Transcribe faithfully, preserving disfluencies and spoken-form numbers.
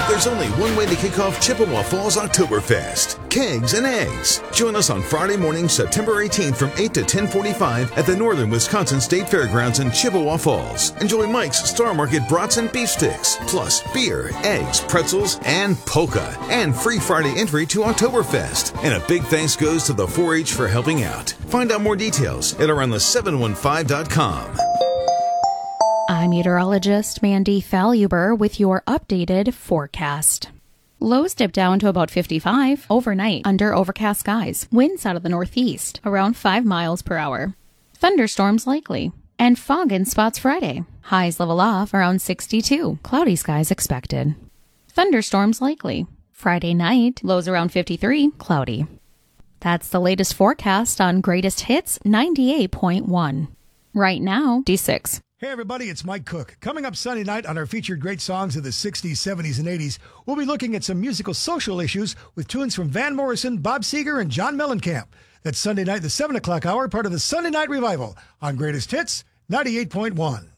There's only one way to kick off Chippewa Falls Oktoberfest. Kegs and eggs. Join us on Friday morning, September eighteenth from eight to ten forty-five at the Northern Wisconsin State Fairgrounds in Chippewa Falls. Enjoy Mike's Star Market brats and beef sticks, plus beer, eggs, pretzels, and polka. And free Friday entry to Oktoberfest. And a big thanks goes to the four H for helping out. Find out more details at around the seven one five dot com. I'm meteorologist Mandy Faluber with your updated forecast. Lows dip down to about fifty-five overnight under overcast skies. Winds out of the northeast around five miles per hour. Thunderstorms likely. And fog in spots Friday. Highs level off around sixty-two. Cloudy skies expected. Thunderstorms likely. Friday night, lows around fifty-three. Cloudy. That's the latest forecast on Greatest Hits ninety-eight point one. Right now, D six. Hey everybody, it's Mike Cook. Coming up Sunday night on our featured great songs of the sixties, seventies, and eighties, we'll be looking at some musical social issues with tunes from Van Morrison, Bob Seger, and John Mellencamp. That's Sunday night, the seven o'clock hour, part of the Sunday Night Revival on Greatest Hits ninety-eight point one.